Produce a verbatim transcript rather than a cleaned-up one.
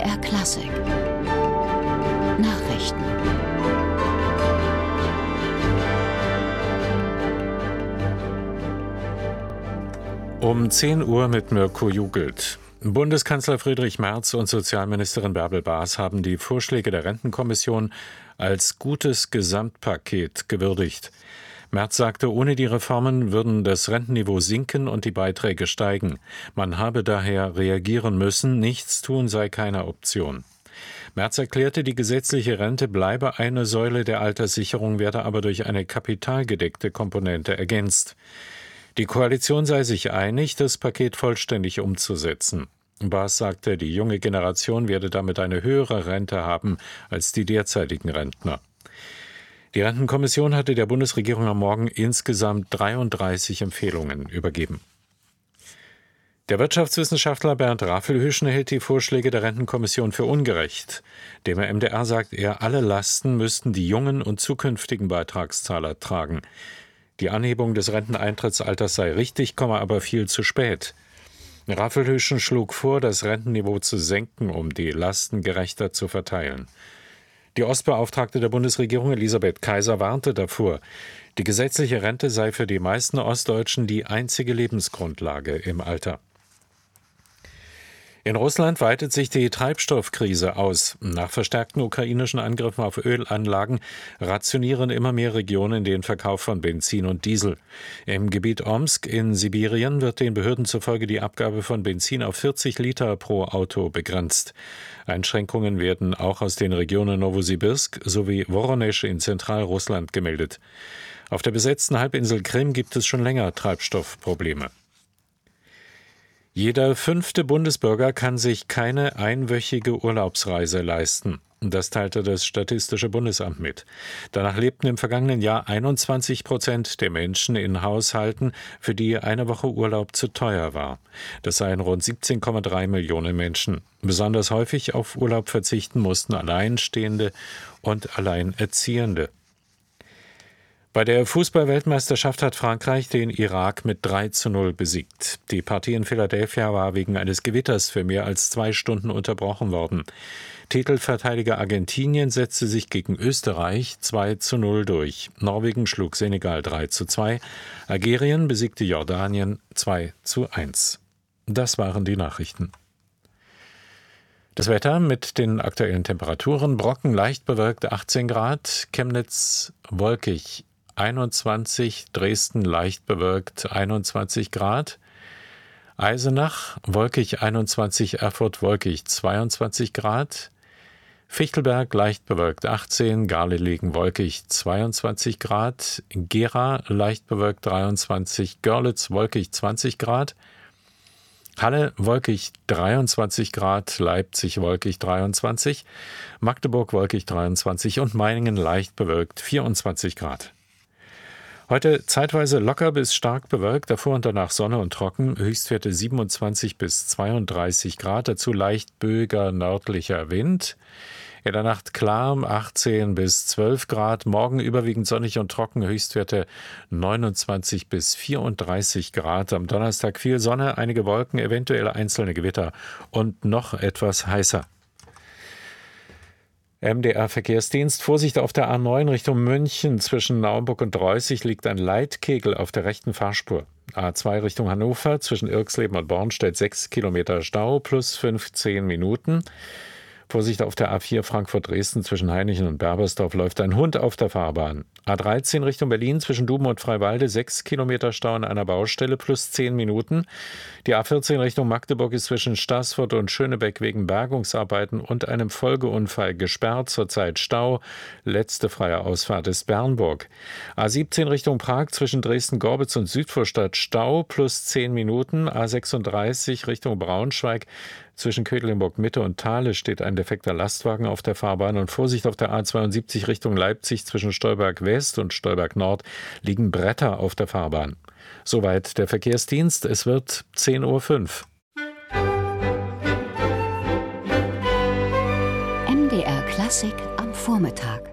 R Klassik Nachrichten. Um zehn Uhr mit Mirko Jugelt. Bundeskanzler Friedrich Merz und Sozialministerin Bärbel Baas haben die Vorschläge der Rentenkommission als gutes Gesamtpaket gewürdigt. Merz sagte, ohne die Reformen würden das Rentenniveau sinken und die Beiträge steigen. Man habe daher reagieren müssen, nichts tun sei keine Option. Merz erklärte, die gesetzliche Rente bleibe eine Säule der Alterssicherung, werde aber durch eine kapitalgedeckte Komponente ergänzt. Die Koalition sei sich einig, das Paket vollständig umzusetzen. Baas sagte, die junge Generation werde damit eine höhere Rente haben als die derzeitigen Rentner. Die Rentenkommission hatte der Bundesregierung am Morgen insgesamt dreiunddreißig Empfehlungen übergeben. Der Wirtschaftswissenschaftler Bernd Raffelhüschen hält die Vorschläge der Rentenkommission für ungerecht. Dem M D R sagt er, alle Lasten müssten die jungen und zukünftigen Beitragszahler tragen. Die Anhebung des Renteneintrittsalters sei richtig, komme aber viel zu spät. Raffelhüschen schlug vor, das Rentenniveau zu senken, um die Lasten gerechter zu verteilen. Die Ostbeauftragte der Bundesregierung Elisabeth Kaiser warnte davor, die gesetzliche Rente sei für die meisten Ostdeutschen die einzige Lebensgrundlage im Alter. In Russland weitet sich die Treibstoffkrise aus. Nach verstärkten ukrainischen Angriffen auf Ölanlagen rationieren immer mehr Regionen den Verkauf von Benzin und Diesel. Im Gebiet Omsk in Sibirien wird den Behörden zufolge die Abgabe von Benzin auf vierzig Liter pro Auto begrenzt. Einschränkungen werden auch aus den Regionen Nowosibirsk sowie Woronesch in Zentralrussland gemeldet. Auf der besetzten Halbinsel Krim gibt es schon länger Treibstoffprobleme. Jeder fünfte Bundesbürger kann sich keine einwöchige Urlaubsreise leisten. Das teilte das Statistische Bundesamt mit. Danach lebten im vergangenen Jahr einundzwanzig Prozent der Menschen in Haushalten, für die eine Woche Urlaub zu teuer war. Das seien rund siebzehn Komma drei Millionen Menschen. Besonders häufig auf Urlaub verzichten mussten Alleinstehende und Alleinerziehende. Bei der Fußball-Weltmeisterschaft hat Frankreich den Irak mit drei zu null besiegt. Die Partie in Philadelphia war wegen eines Gewitters für mehr als zwei Stunden unterbrochen worden. Titelverteidiger Argentinien setzte sich gegen Österreich zwei zu null durch. Norwegen schlug Senegal drei zu zwei. Algerien besiegte Jordanien zwei zu eins. Das waren die Nachrichten. Das Wetter mit den aktuellen Temperaturen: Brocken leicht bewölkt achtzehn Grad, Chemnitz wolkig einundzwanzig, Dresden leicht bewölkt einundzwanzig Grad, Eisenach wolkig einundzwanzig, Erfurt wolkig zweiundzwanzig Grad, Fichtelberg leicht bewölkt achtzehn, Garlelegen wolkig zweiundzwanzig Grad, Gera leicht bewölkt dreiundzwanzig, Görlitz wolkig zwanzig Grad, Halle wolkig dreiundzwanzig Grad, Leipzig wolkig dreiundzwanzig, Magdeburg wolkig dreiundzwanzig und Meiningen leicht bewölkt vierundzwanzig Grad. Heute zeitweise locker bis stark bewölkt, davor und danach Sonne und trocken, Höchstwerte siebenundzwanzig bis zweiunddreißig Grad, dazu leicht böiger nördlicher Wind. In der Nacht klar, achtzehn bis zwölf Grad, morgen überwiegend sonnig und trocken, Höchstwerte neunundzwanzig bis vierunddreißig Grad. Am Donnerstag viel Sonne, einige Wolken, eventuell einzelne Gewitter und noch etwas heißer. M D R-Verkehrsdienst: Vorsicht auf der A neun Richtung München. Zwischen Naumburg und Reußig liegt ein Leitkegel auf der rechten Fahrspur. A zwei Richtung Hannover zwischen Irxleben und Bornstedt sechs Kilometer Stau plus fünfzehn Minuten. Vorsicht auf der A vier Frankfurt-Dresden zwischen Hainichen und Berbersdorf läuft ein Hund auf der Fahrbahn. A dreizehn Richtung Berlin zwischen Duben und Freiwalde sechs Kilometer Stau an einer Baustelle plus zehn Minuten. Die A vierzehn Richtung Magdeburg ist zwischen Staßfurt und Schönebeck wegen Bergungsarbeiten und einem Folgeunfall gesperrt. Zurzeit Stau. Letzte freie Ausfahrt ist Bernburg. A siebzehn Richtung Prag zwischen Dresden-Gorbitz und Südvorstadt Stau plus zehn Minuten. A sechsunddreißig Richtung Braunschweig zwischen Quedlinburg-Mitte und Thale steht ein defekter Lastwagen auf der Fahrbahn und Vorsicht auf der A zweiundsiebzig Richtung Leipzig zwischen Stolberg-West und Stolberg-Nord liegen Bretter auf der Fahrbahn. Soweit der Verkehrsdienst. Es wird zehn Uhr fünf. M D R Klassik am Vormittag.